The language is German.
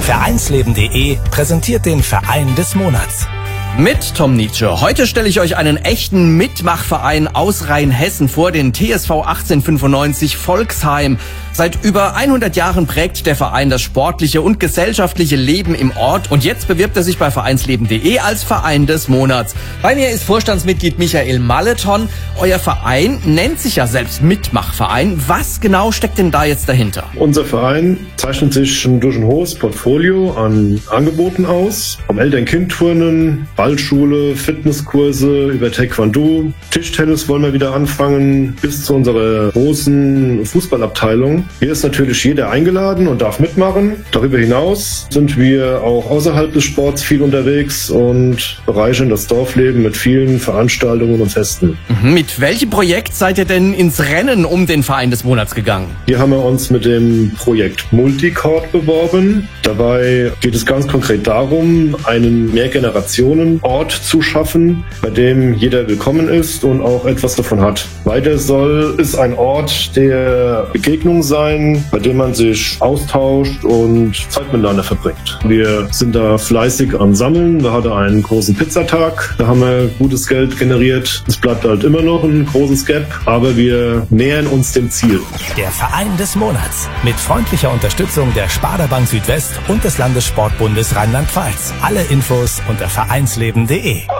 Vereinsleben.de präsentiert den Verein des Monats. Mit Tom Nietzsche. Heute stelle ich euch einen echten Mitmachverein aus Rheinhessen vor, den TSV 1895 Volksheim. Seit über 100 Jahren prägt der Verein das sportliche und gesellschaftliche Leben im Ort und jetzt bewirbt er sich bei Vereinsleben.de als Verein des Monats. Bei mir ist Vorstandsmitglied Michael Malleton. Euer Verein nennt sich ja selbst Mitmachverein. Was genau steckt denn da jetzt dahinter? Unser Verein zeichnet sich durch ein hohes Portfolio an Angeboten aus. Vom Eltern-Kind-Turnen, Ballschule, Fitnesskurse, über Taekwondo, Tischtennis wollen wir wieder anfangen, bis zu unserer großen Fußballabteilung. Hier ist natürlich jeder eingeladen und darf mitmachen. Darüber hinaus sind wir auch außerhalb des Sports viel unterwegs und bereichern das Dorfleben mit vielen Veranstaltungen und Festen. Mit welchem Projekt seid ihr denn ins Rennen um den Verein des Monats gegangen? Hier haben wir uns mit dem Projekt Multicord beworben. Dabei geht es ganz konkret darum, einen Mehrgenerationen-Ort zu schaffen, bei dem jeder willkommen ist und auch etwas davon hat. Weiter soll es ein Ort der Begegnung sein, bei dem man sich austauscht und Zeit miteinander verbringt. Wir sind da fleißig am Sammeln. Wir hatten einen großen Pizzatag. Da haben wir gutes Geld generiert. Es bleibt halt immer noch ein großes Gap, aber wir nähern uns dem Ziel. Der Verein des Monats mit freundlicher Unterstützung der Sparda Bank Südwest und des Landessportbundes Rheinland-Pfalz. Alle Infos unter vereinsleben.de.